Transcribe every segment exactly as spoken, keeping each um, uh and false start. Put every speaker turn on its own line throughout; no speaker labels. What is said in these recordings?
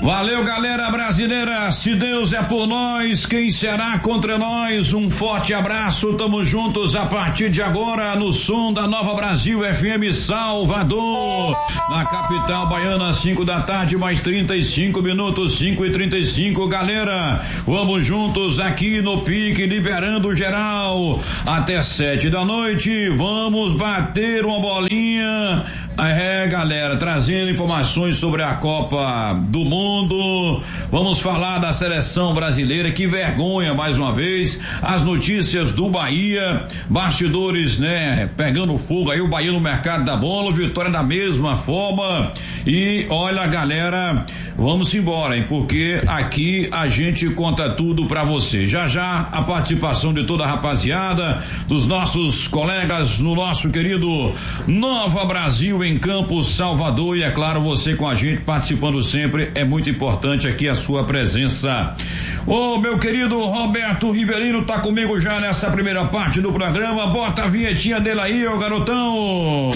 Valeu, galera brasileira, se Deus é por nós, quem será contra nós? Um forte abraço, tamo juntos a partir de agora no som da Nova Brasil F M Salvador, na capital baiana, cinco da tarde, mais trinta e cinco minutos, cinco e trinta e cinco, galera, vamos juntos aqui no Pique, liberando geral, até sete da noite, vamos bater uma bolinha. É, galera, trazendo informações sobre a Copa do Mundo, vamos falar da seleção brasileira, que vergonha mais uma vez, as notícias do Bahia, bastidores, né, pegando fogo aí, o Bahia no mercado da bola, vitória da mesma forma, e olha, galera, vamos embora, hein, porque aqui a gente conta tudo pra você, já já a participação de toda a rapaziada, dos nossos colegas no nosso querido Nova Brasil em Campos, Salvador, e é claro, você com a gente participando sempre, é muito importante aqui a sua presença. Ô, meu querido Roberto Rivelino tá comigo já nessa primeira parte do programa, bota a vinhetinha dele aí, ô garotão.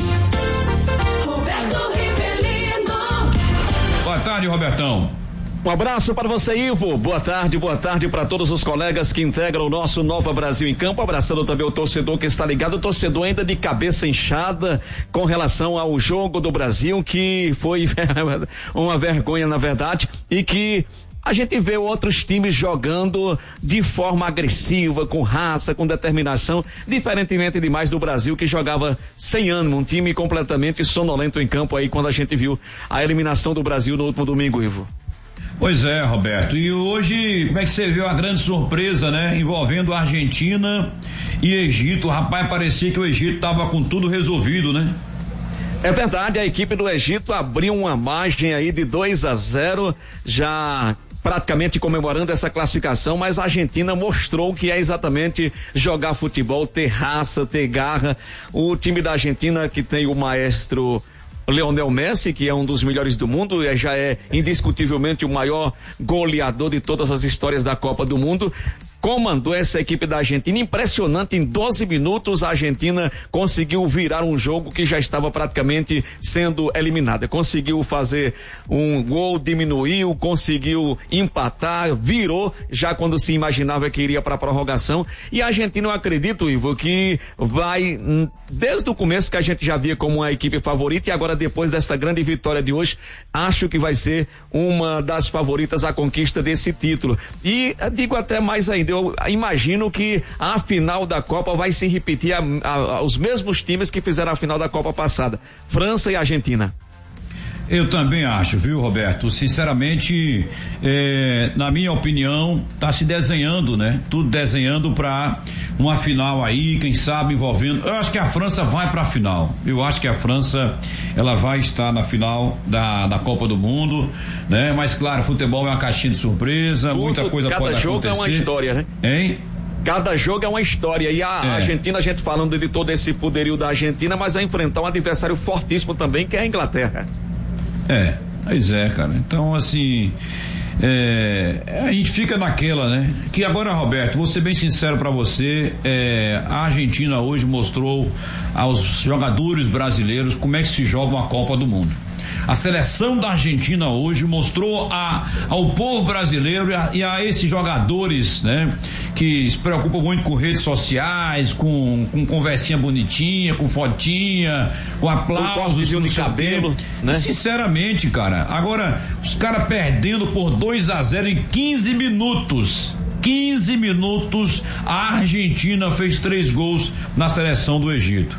Roberto Rivelino.
Boa tarde, Robertão.
Um abraço para você, Ivo. Boa tarde, boa tarde para todos os colegas que integram o nosso Nova Brasil em Campo. Abraçando também o torcedor que está ligado, o torcedor ainda de cabeça inchada com relação ao jogo do Brasil, que foi uma vergonha, na verdade, e que a gente vê outros times jogando de forma agressiva, com raça, com determinação, diferentemente demais do Brasil, que jogava sem ânimo, um time completamente sonolento em campo aí, quando a gente viu a eliminação do Brasil no último domingo, Ivo.
Pois é, Roberto, e hoje, como é que você viu a grande surpresa, né? Envolvendo Argentina e Egito, rapaz, parecia que o Egito tava com tudo resolvido, né?
É verdade, a equipe do Egito abriu uma margem aí de dois a zero, já praticamente comemorando essa classificação, mas a Argentina mostrou que é exatamente jogar futebol, ter raça, ter garra. O time da Argentina, que tem o maestro Lionel Messi, que é um dos melhores do mundo, já é indiscutivelmente o maior goleador de todas as histórias da Copa do Mundo, comandou essa equipe da Argentina, impressionante, em doze minutos a Argentina conseguiu virar um jogo que já estava praticamente sendo eliminada, conseguiu fazer um gol, diminuiu, conseguiu empatar, virou, já quando se imaginava que iria para a prorrogação, e a Argentina, eu acredito, Ivo, que vai, desde o começo que a gente já via como uma equipe favorita, e agora depois dessa grande vitória de hoje, acho que vai ser uma das favoritas à conquista desse título, e digo até mais ainda, eu imagino que a final da Copa vai se repetir a, a, a, os mesmos times que fizeram a final da Copa passada, França e Argentina.
Eu também acho, viu, Roberto? Sinceramente, é, na minha opinião, tá se desenhando, né? Tudo desenhando para uma final aí, quem sabe envolvendo. Eu acho que a França vai para a final. Eu acho que a França, ela vai estar na final da, da Copa do Mundo, né? Mas claro, futebol é uma caixinha de surpresa, Tudo, muita coisa pode acontecer. Cada jogo é uma
história, né?
Hein?
Cada jogo é uma história, e a é. Argentina, a gente falando de todo esse poderio da Argentina, mas vai enfrentar um adversário fortíssimo também, que é a Inglaterra.
É, pois é, cara. Então, assim, é, a gente fica naquela, né? Que agora, Roberto, vou ser bem sincero pra você, é, a Argentina hoje mostrou aos jogadores brasileiros como é que se joga uma Copa do Mundo. A seleção da Argentina hoje mostrou a, ao povo brasileiro e a, e a esses jogadores, né? Que se preocupam muito com redes sociais, com, com conversinha bonitinha, com fotinha, com aplausos
de cabelo, né?
Sinceramente, cara, agora os caras perdendo por dois a zero em quinze minutos. quinze minutos, a Argentina fez três gols na seleção do Egito.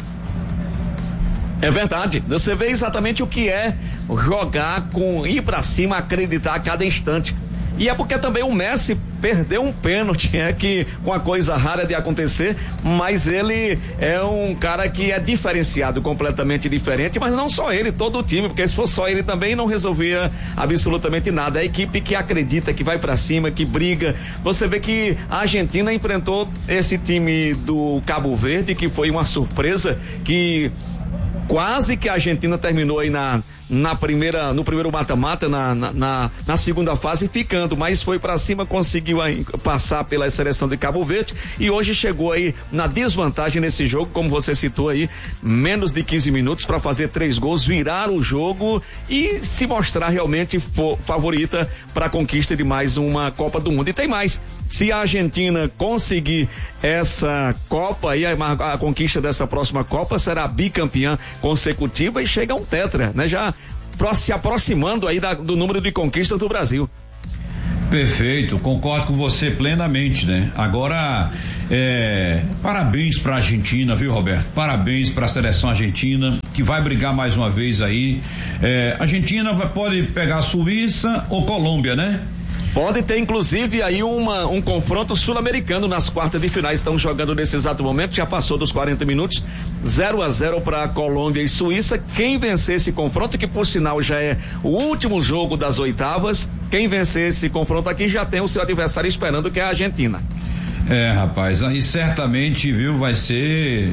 É verdade, você vê exatamente o que é jogar com, ir pra cima, acreditar a cada instante. E é porque também o Messi perdeu um pênalti, é que uma coisa rara de acontecer, mas ele é um cara que é diferenciado, completamente diferente, mas não só ele, todo o time, porque se fosse só ele também não resolvia absolutamente nada. A equipe que acredita, que vai pra cima, que briga. Você vê que a Argentina enfrentou esse time do Cabo Verde, que foi uma surpresa, que quase que a Argentina terminou aí na, na primeira, no primeiro mata-mata, na, na, na, na segunda fase, ficando, mas foi para cima, conseguiu aí passar pela seleção de Cabo Verde e hoje chegou aí na desvantagem nesse jogo, como você citou aí, menos de quinze minutos para fazer três gols, virar o jogo e se mostrar realmente for, favorita para a conquista de mais uma Copa do Mundo. E tem mais, se a Argentina conseguir essa Copa aí, a, a conquista dessa próxima Copa será bicampeã consecutiva e chega a um tetra, né? Já se aproximando aí da, do número de conquistas do Brasil.
Perfeito, concordo com você plenamente, né? Agora, é, parabéns pra Argentina, viu, Roberto? Parabéns pra seleção argentina, que vai brigar mais uma vez aí. É, Argentina vai, pode pegar a Suíça ou Colômbia, né?
Pode ter, inclusive, aí uma, um confronto sul-americano nas quartas de finais. Estão jogando nesse exato momento, já passou dos quarenta minutos, zero a zero para Colômbia e Suíça. Quem vencer esse confronto, que por sinal já é o último jogo das oitavas, quem vencer esse confronto aqui já tem o seu adversário esperando, que é a Argentina.
É, rapaz, aí certamente, viu, vai ser.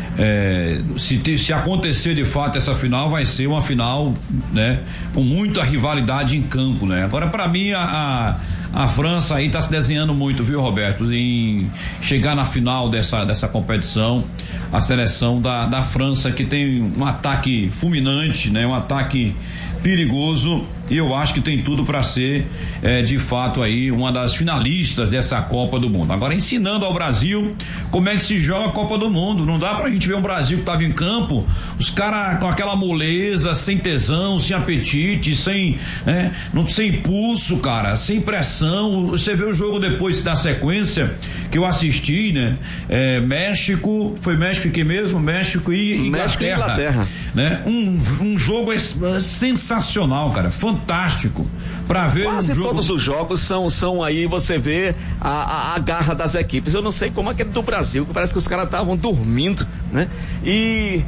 É, se, te, se acontecer de fato essa final, vai ser uma final, né, com muita rivalidade em campo, né? Agora, para mim, a, a, a França aí tá se desenhando muito, viu, Roberto, em chegar na final dessa, dessa competição. A seleção da, da França, que tem um ataque fulminante, né? Um ataque perigoso, e eu acho que tem tudo para ser é, de fato aí uma das finalistas dessa Copa do Mundo. Agora, ensinando ao Brasil como é que se joga a Copa do Mundo. Não dá pra gente ver um Brasil que tava em campo, os caras com aquela moleza, sem tesão, sem apetite, sem, né, não, sem impulso, cara, sem pressão. Você vê o jogo depois da sequência que eu assisti, né? É, México, foi México que mesmo? México e Inglaterra, México e Inglaterra. Né? Um, um jogo sensacional, cara, fantástico para ver.
Quase
um jogo...
todos os jogos são, são aí, você vê a, a, a garra das equipes. Eu não sei como aquele do Brasil, que parece que os caras estavam dormindo, né? E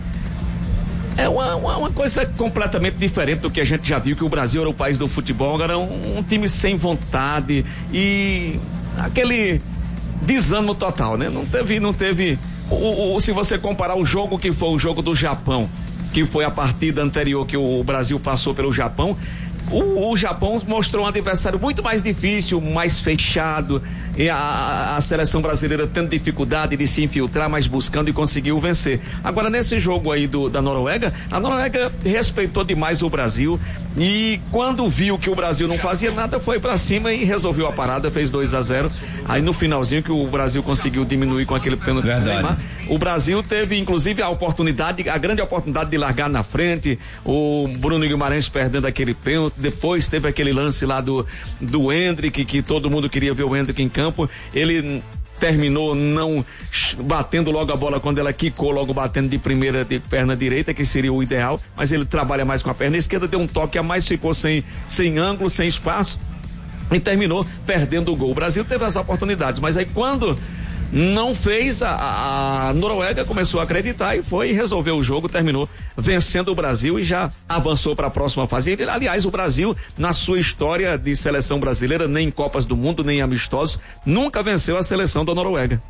é uma, uma, uma coisa completamente diferente do que a gente já viu, que o Brasil era o país do futebol. Agora um, um time sem vontade e aquele desânimo total, né? Não teve, não teve o, o, se você comparar o jogo que foi o jogo do Japão, que foi a partida anterior que o Brasil passou pelo Japão, o, o Japão mostrou um adversário muito mais difícil, mais fechado, e a, a seleção brasileira tendo dificuldade de se infiltrar, mas buscando e conseguiu vencer. Agora, nesse jogo aí do, da Noruega, a Noruega respeitou demais o Brasil, e quando viu que o Brasil não fazia nada, foi pra cima e resolveu a parada, fez dois a zero. Aí no finalzinho que o Brasil conseguiu diminuir com aquele pênalti do Neymar, o Brasil teve inclusive a oportunidade, a grande oportunidade de largar na frente, o Bruno Guimarães perdendo aquele pênalti, depois teve aquele lance lá do do Endrick, que todo mundo queria ver o Endrick em campo, ele terminou não batendo logo a bola quando ela quicou, logo batendo de primeira de perna direita, que seria o ideal, mas ele trabalha mais com a perna esquerda, deu um toque a mais, ficou sem, sem ângulo, sem espaço e terminou perdendo o gol. O Brasil teve as oportunidades, mas aí quando não fez, a, a Noruega começou a acreditar e foi resolver o jogo, terminou vencendo o Brasil e já avançou para a próxima fase. Ele, aliás, o Brasil, na sua história de seleção brasileira, nem em Copas do Mundo, nem em amistosos, nunca venceu a seleção da Noruega.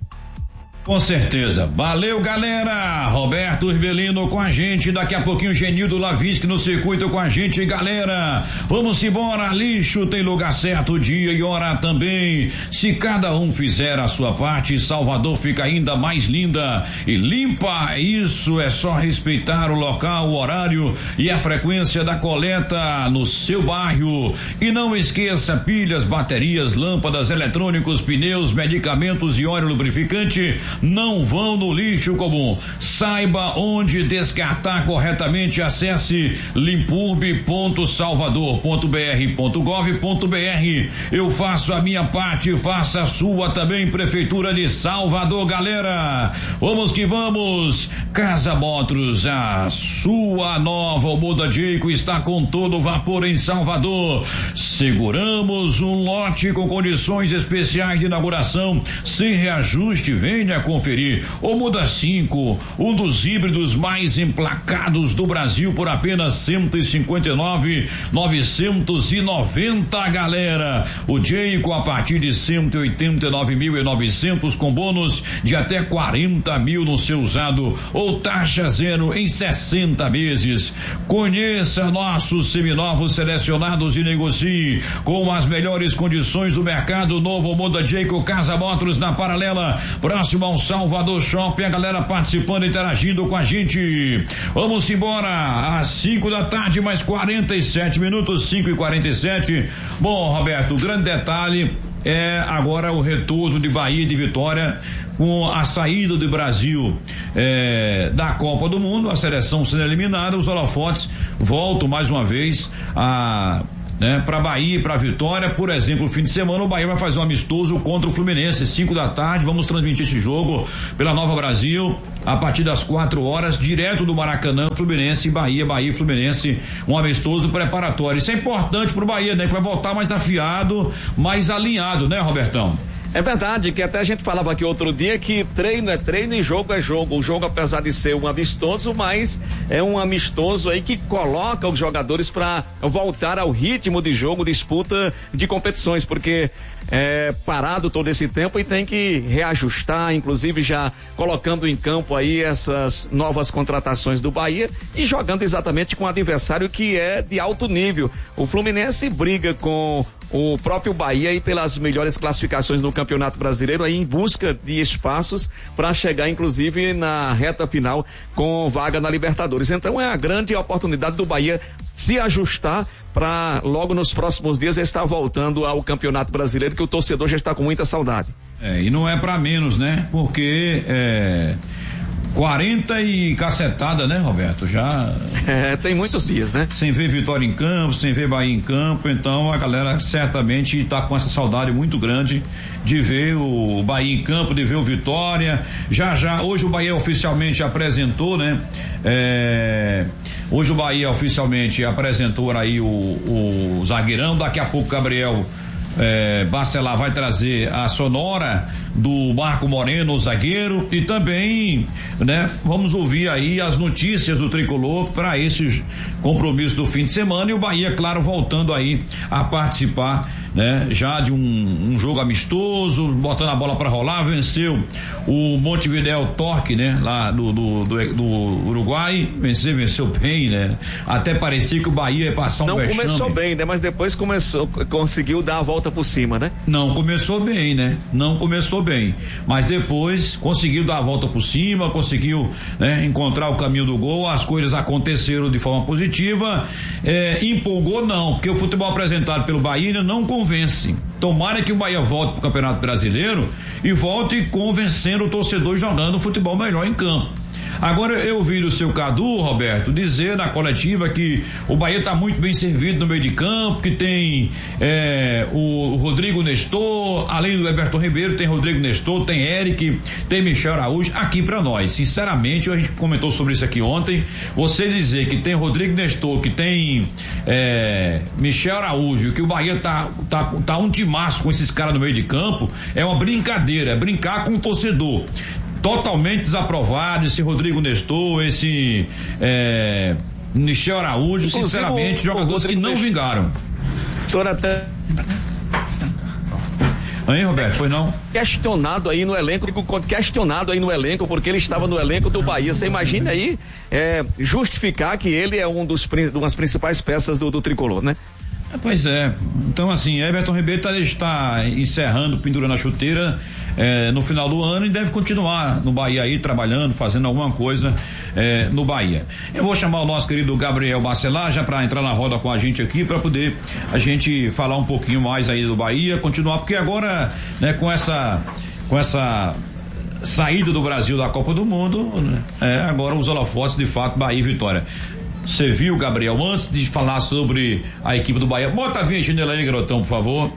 Com certeza. Valeu, galera. Roberto Rivelino com a gente. Daqui a pouquinho o Genildo Lavisque no circuito com a gente, galera. Vamos embora. Lixo tem lugar certo, dia e hora também. Se cada um fizer a sua parte, Salvador fica ainda mais linda e limpa. Isso é só respeitar o local, o horário e a frequência da coleta no seu bairro. E não esqueça, pilhas, baterias, lâmpadas, eletrônicos, pneus, medicamentos e óleo lubrificante não vão no lixo comum. Saiba onde descartar corretamente. Acesse limpurb ponto salvador ponto b r ponto gov ponto b r. Eu faço a minha parte, faça a sua também, Prefeitura de Salvador, galera. Vamos que vamos. Casa Motors, a sua nova o Muda Dico está com todo vapor em Salvador. Seguramos um lote com condições especiais de inauguração sem reajuste. Venha conferir. O Muda cinco, um dos híbridos mais emplacados do Brasil por apenas cento e cinquenta e nove mil novecentos e noventa, galera. O Jayco a partir de cento e oitenta e nove mil e novecentos com bônus de até quarenta mil no seu usado ou taxa zero em sessenta vezes. Conheça nossos seminovos selecionados e negocie com as melhores condições do mercado. Novo Muda Jayco Casa Motors na Paralela, próximo ao Salvador Shopping. A galera participando, interagindo com a gente. Vamos embora às cinco da tarde, mais quarenta e sete minutos, cinco e quarenta e sete. Bom, Roberto, o grande detalhe é agora o retorno de Bahia e de Vitória com a saída do Brasil é, da Copa do Mundo, a seleção sendo eliminada. Os holofotes voltam mais uma vez a né, para Bahia e para Vitória. Por exemplo, no fim de semana o Bahia vai fazer um amistoso contra o Fluminense, cinco da tarde. Vamos transmitir esse jogo pela Nova Brasil a partir das quatro horas, direto do Maracanã. Fluminense e Bahia, Bahia e Fluminense, um amistoso preparatório. Isso é importante pro Bahia, né? Que vai voltar mais afiado, mais alinhado, né, Robertão?
É verdade, que até a gente falava aqui outro dia que treino é treino e jogo é jogo. O jogo, apesar de ser um amistoso, mas é um amistoso aí que coloca os jogadores para voltar ao ritmo de jogo, disputa de competições, porque é parado todo esse tempo e tem que reajustar, inclusive já colocando em campo aí essas novas contratações do Bahia e jogando exatamente com um adversário que é de alto nível. O Fluminense briga com o próprio Bahia aí pelas melhores classificações no Campeonato Brasileiro, aí em busca de espaços para chegar inclusive na reta final com vaga na Libertadores. Então é a grande oportunidade do Bahia se ajustar para logo nos próximos dias estar voltando ao Campeonato Brasileiro, que o torcedor já está com muita saudade.
É, e não é para menos, né? Porque é quarenta e cacetada, né, Roberto? Já.
É, tem muitos dias, né?
Sem ver Vitória em campo, sem ver Bahia em campo, então a galera certamente tá com essa saudade muito grande de ver o Bahia em campo, de ver o Vitória. Já já, hoje o Bahia oficialmente apresentou, né? É, hoje o Bahia oficialmente apresentou aí o, o zagueirão, daqui a pouco Gabriel É, Bacelar vai trazer a sonora do Marco Moreno, o zagueiro, e também, né, vamos ouvir aí as notícias do tricolor para esse compromisso do fim de semana, e o Bahia, claro, voltando aí a participar, né, já de um, um jogo amistoso, botando a bola para rolar. Venceu o Montevideo Torque, né, lá do, do, do, do Uruguai, venceu, venceu bem, né, até parecia que o Bahia ia passar um
Não
vexame.
começou bem, né, mas depois começou, conseguiu dar a volta por cima, né?
Não começou bem, né? Não começou bem, mas depois conseguiu dar a volta por cima, conseguiu, né, encontrar o caminho do gol. As coisas aconteceram de forma positiva. É, empolgou não, porque o futebol apresentado pelo Bahia não convence. Tomara que o Bahia volte pro Campeonato Brasileiro e volte convencendo o torcedor, jogando futebol melhor em campo. Agora eu ouvi o seu Cadu, Roberto, dizer na coletiva que o Bahia está muito bem servido no meio de campo, que tem é, o Rodrigo Nestor, além do Everton Ribeiro, tem Rodrigo Nestor, tem Eric, tem Michel Araújo. Aqui para nós, sinceramente, a gente comentou sobre isso aqui ontem. Você dizer que tem Rodrigo Nestor, que tem é, Michel Araújo, que o Bahia tá, tá, tá um timaço com esses caras no meio de campo, é uma brincadeira, é brincar com o torcedor. Totalmente desaprovado esse Rodrigo Nestor, esse é, Michel Araújo, inclusive, sinceramente, o, jogadores o que não Nestor, vingaram.
Doutor, até
Hein, Roberto, foi não?
Questionado aí no elenco, questionado aí no elenco, porque ele estava no elenco do Bahia. Você imagina aí é, justificar que ele é um dos uma das principais peças do, do tricolor, né?
Pois é, então assim, Everton Ribeiro tá, está encerrando, pendurando a chuteira é, no final do ano e deve continuar no Bahia aí, trabalhando, fazendo alguma coisa é, no Bahia. Eu vou chamar o nosso querido Gabriel Bacelar já para entrar na roda com a gente aqui, para poder a gente falar um pouquinho mais aí do Bahia, continuar, porque agora, né, com essa com essa saída do Brasil da Copa do Mundo, né, é, agora os holofotes de fato, Bahia e Vitória. Você viu, Gabriel, antes de falar sobre a equipe do Bahia, bota a vinheta aí, garotão, por favor.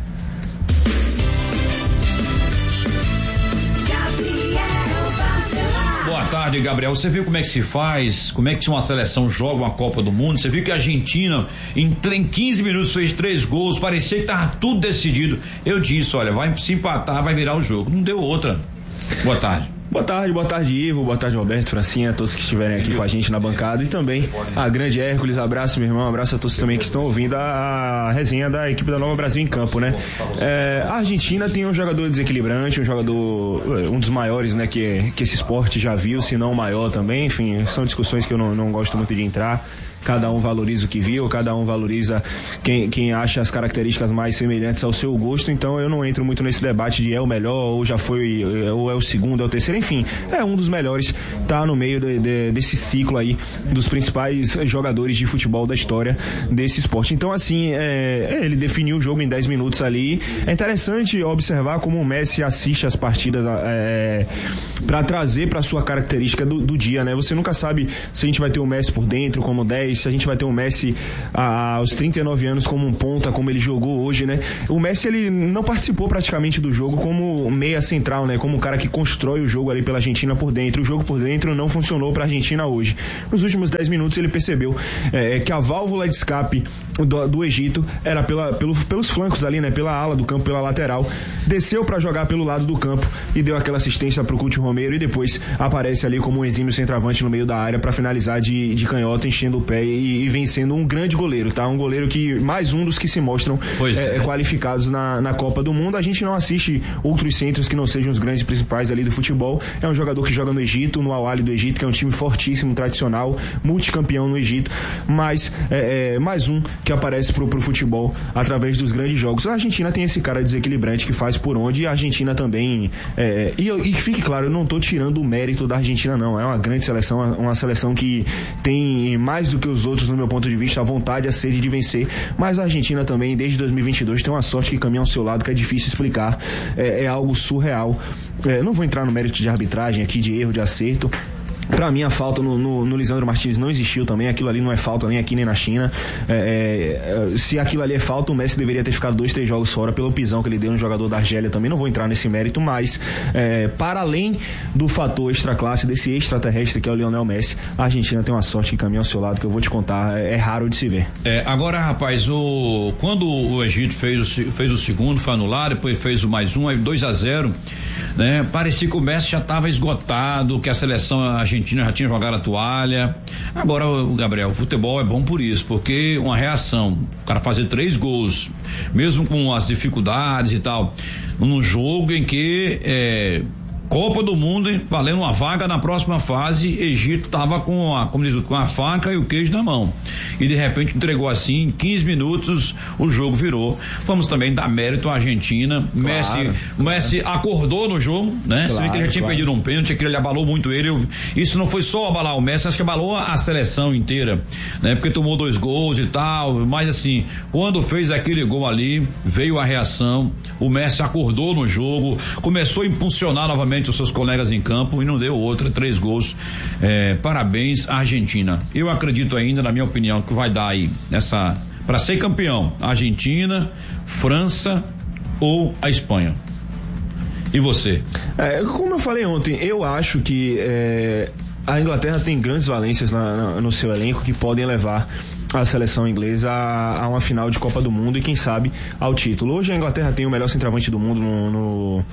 Boa tarde, Gabriel. Você viu como é que se faz, como é que uma seleção joga uma Copa do Mundo? Você viu que a Argentina em, em quinze minutos fez três gols, parecia que tava tudo decidido. Eu disse, olha, vai se empatar, vai virar o jogo. Não deu outra. Boa tarde.
Boa tarde, boa tarde, Ivo, boa tarde, Roberto, Francinha, todos que estiverem aqui com a gente na bancada e também a grande Hércules, abraço, meu irmão, abraço a todos também que estão ouvindo a, a resenha da equipe da Nova Brasil em campo, né? É, a Argentina tem um jogador desequilibrante, um jogador, um dos maiores, né, que, que esse esporte já viu, se não o maior também, enfim, são discussões que eu não, não gosto muito de entrar. Cada um valoriza o que viu, cada um valoriza quem, quem acha as características mais semelhantes ao seu gosto, então eu não entro muito nesse debate de é o melhor, ou já foi, ou é o segundo, é o terceiro, enfim, é um dos melhores, tá no meio de, de, desse ciclo aí, dos principais jogadores de futebol da história desse esporte. Então, assim, é, ele definiu o jogo em dez minutos ali. É interessante observar como o Messi assiste as partidas é, para trazer para sua característica do, do dia, né? Você nunca sabe se a gente vai ter o Messi por dentro, como dez, se a gente vai ter o Messi a, aos trinta e nove anos como um ponta, como ele jogou hoje, né? O Messi, ele não participou praticamente do jogo como meia central, né? Como um cara que constrói o jogo ali pela Argentina por dentro. O jogo por dentro não funcionou pra Argentina hoje. Nos últimos dez minutos ele percebeu é, que a válvula de escape do, do Egito era pela, pelo, pelos flancos ali, né? Pela ala do campo, pela lateral. Desceu pra jogar pelo lado do campo e deu aquela assistência pro Coutinho Romero e depois aparece ali como um exímio centroavante no meio da área pra finalizar de, de canhota, enchendo o pé e, e vencendo um grande goleiro, tá? Um goleiro que, mais um dos que se mostram é, é. qualificados na, na Copa do Mundo. A gente não assiste outros centros que não sejam os grandes principais ali do futebol. É um jogador que joga no Egito, no Al Ahly do Egito, que é um time fortíssimo, tradicional, multicampeão no Egito, mas é, é, mais um que aparece pro, pro futebol através dos grandes jogos. A Argentina tem esse cara desequilibrante que faz por onde, e a Argentina também é, e, e fique claro, eu não tô tirando o mérito da Argentina, não. É uma grande seleção, uma seleção que tem mais do que os outros, no meu ponto de vista, a vontade, a sede de vencer, mas a Argentina também, desde dois mil e vinte e dois, tem uma sorte que caminha ao seu lado, que é difícil explicar, é, é algo surreal. É, não vou entrar no mérito de arbitragem aqui, de erro, de acerto. Pra mim a falta no, no, no Lisandro Martins não existiu também, aquilo ali não é falta nem aqui nem na China. É, é, se aquilo ali é falta, o Messi deveria ter ficado dois, três jogos fora pelo pisão que ele deu no jogador da Argélia também, não vou entrar nesse mérito, mas é, para além do fator extraclasse, desse extraterrestre que é o Lionel Messi, a Argentina tem uma sorte que caminha ao seu lado, que eu vou te contar, é, é raro de se ver.
É, agora, rapaz, o, quando o Egito fez o, fez o segundo, foi anulado, depois fez o mais um, aí dois a zero, né? Parecia que o Messi já estava esgotado, que a seleção argentina já tinha jogado a toalha. Agora, o Gabriel, o futebol é bom por isso, porque uma reação, o cara fazer três gols, mesmo com as dificuldades e tal, num jogo em que é, Copa do Mundo, hein, valendo uma vaga na próxima fase, Egito tava com a, como diz, com a faca e o queijo na mão. E de repente entregou assim, em quinze minutos, o jogo virou. Vamos também dar mérito à Argentina. Claro, Messi, claro. Messi acordou no jogo, né? Claro, você vê que ele já tinha claro. perdido um pênalti, aquilo ele abalou muito ele. Eu, isso não foi só abalar o Messi, acho que abalou a seleção inteira, né? Porque tomou dois gols e tal, mas assim, quando fez aquele gol ali, veio a reação, o Messi acordou no jogo, começou a impulsionar novamente os seus colegas em campo e não deu outra, três gols. É, parabéns à Argentina. Eu acredito ainda, na minha opinião, que vai dar aí essa, para ser campeão, Argentina, França ou a Espanha. E você?
É, como eu falei ontem, eu acho que é, a Inglaterra tem grandes valências na, na, no seu elenco que podem levar a seleção inglesa a, a uma final de Copa do Mundo e quem sabe ao título. Hoje a Inglaterra tem o melhor centroavante do mundo no, no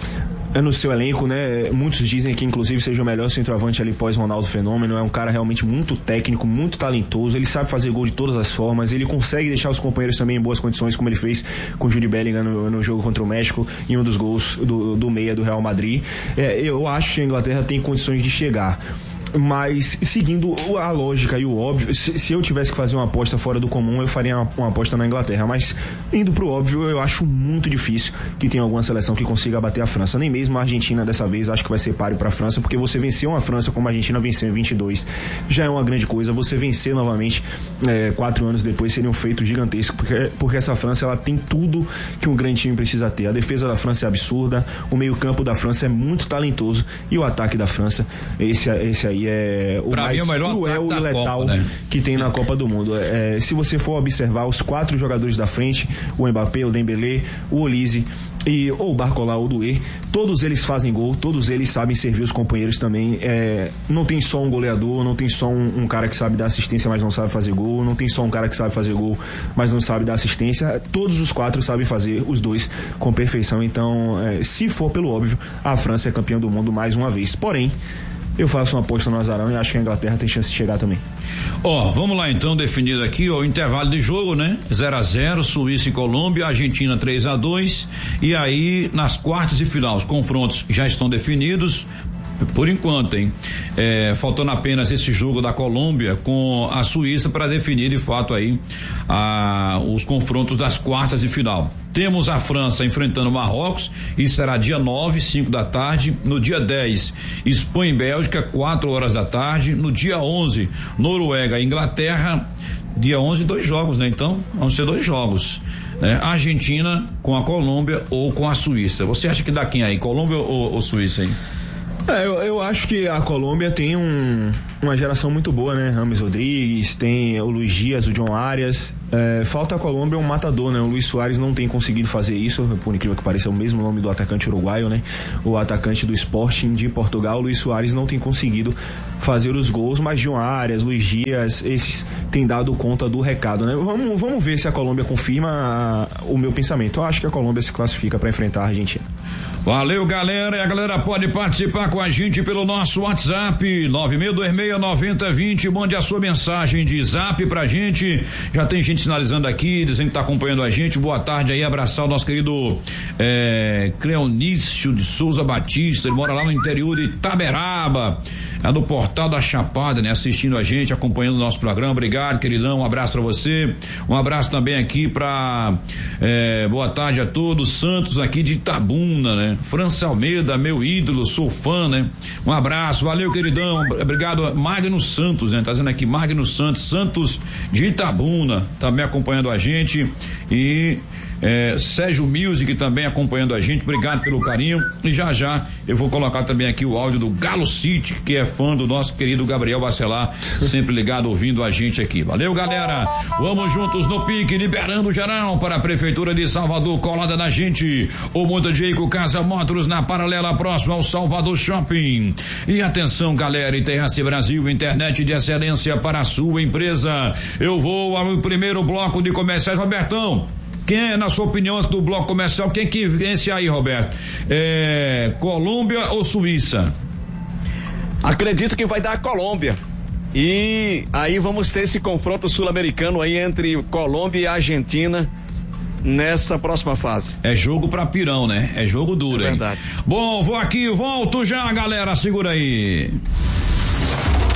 no seu elenco, né? Muitos dizem que inclusive seja o melhor centroavante ali pós Ronaldo Fenômeno. É um cara realmente muito técnico, muito talentoso, ele sabe fazer gol de todas as formas, ele consegue deixar os companheiros também em boas condições, como ele fez com o Jude Bellingham no, no jogo contra o México, em um dos gols do, do meia do Real Madrid. É, eu acho que a Inglaterra tem condições de chegar, mas seguindo a lógica e o óbvio, se, se eu tivesse que fazer uma aposta fora do comum, eu faria uma, uma aposta na Inglaterra, mas indo pro óbvio, eu acho muito difícil que tenha alguma seleção que consiga bater a França, nem mesmo a Argentina dessa vez, acho que vai ser páreo pra França, porque você venceu uma França como a Argentina venceu em vinte e dois, já é uma grande coisa, você vencer novamente é, quatro anos depois seria um feito gigantesco, porque, porque essa França, ela tem tudo que um grande time precisa ter, a defesa da França é absurda, o meio campo da França é muito talentoso, e o ataque da França, esse, esse aí aí é o
pra
mais
mim, é o
cruel e letal
Copa, né?
que tem na Copa do Mundo. É, se você for observar os quatro jogadores da frente, o Mbappé, o Dembélé, o Olise e ou o Barcola ou o Doué, todos eles fazem gol, todos eles sabem servir os companheiros também. É, não tem só um goleador, não tem só um, um cara que sabe dar assistência, mas não sabe fazer gol, não tem só um cara que sabe fazer gol, mas não sabe dar assistência. Todos os quatro sabem fazer os dois com perfeição. Então, é, se for pelo óbvio, a França é campeã do mundo mais uma vez. Porém, eu faço uma aposta no azarão e acho que a Inglaterra tem chance de chegar também.
Ó, oh, vamos lá então, definido aqui ó, o intervalo de jogo, né? zero a zero, Suíça e Colômbia, Argentina três a dois, e aí nas quartas de final os confrontos já estão definidos. Por enquanto, hein? É, faltando apenas esse jogo da Colômbia com a Suíça para definir de fato aí a, os confrontos das quartas de final. Temos a França enfrentando o Marrocos, e será dia nove, cinco da tarde. No dia dez, Espanha e Bélgica, quatro horas da tarde. No dia onze, Noruega e Inglaterra. Dia onze, dois jogos, né? Então, vão ser dois jogos. Né? Argentina com a Colômbia ou com a Suíça. Você acha que dá quem aí? Colômbia ou, ou Suíça, hein?
É, eu, eu acho que a Colômbia tem um, uma geração muito boa, né? Rames Rodrigues, tem o Luiz Dias, o John Arias. É, falta a Colômbia um matador, né? O Luis Suárez não tem conseguido fazer isso, por incrível que pareça, é o mesmo nome do atacante uruguaio, né? O atacante do Sporting de Portugal, o Luis Suárez, não tem conseguido fazer os gols, mas John Arias, Luiz Dias, esses têm dado conta do recado, né? Vamos, vamos ver se a Colômbia confirma a, o meu pensamento. Eu acho que a Colômbia se classifica para enfrentar a Argentina.
Valeu, galera. E a galera pode participar com a gente pelo nosso WhatsApp nove seis dois seis nove zero dois zero. Mande a sua mensagem de zap pra gente. Já tem gente sinalizando aqui, dizendo que tá acompanhando a gente. Boa tarde aí, abraçar o nosso querido é, Cleonício de Souza Batista. Ele mora lá no interior de Itaberaba, é do Portal da Chapada, né? Assistindo a gente, acompanhando o nosso programa. Obrigado, queridão. Um abraço pra você. Um abraço também aqui pra é, boa tarde a todos. Santos aqui de Itabuna, né? França Almeida, meu ídolo, sou fã, né? Um abraço, valeu, queridão. Obrigado, Magno Santos, né? Tá dizendo aqui, Magno Santos, Santos de Itabuna, também acompanhando a gente. E é, Sérgio Music também acompanhando a gente, obrigado pelo carinho. E já já eu vou colocar também aqui o áudio do Galo City, que é fã do nosso querido Gabriel Bacelar, sempre ligado, ouvindo a gente aqui. Valeu, galera, vamos juntos no pique, liberando geral para a Prefeitura de Salvador, colada na gente, o Monte Jeico Casa Motors na paralela próxima ao Salvador Shopping. E atenção, galera, I T S Brasil, internet de excelência para a sua empresa. Eu vou ao primeiro bloco de comerciais, Robertão. Quem é, na sua opinião, do bloco comercial, quem que vence aí, Roberto? É, Colômbia ou Suíça?
Acredito que vai dar a Colômbia. E aí vamos ter esse confronto sul-americano aí entre Colômbia e Argentina nessa próxima fase.
É jogo pra pirão, né? É jogo duro,
é
hein?
Verdade.
Bom, vou aqui, volto já, galera, segura aí.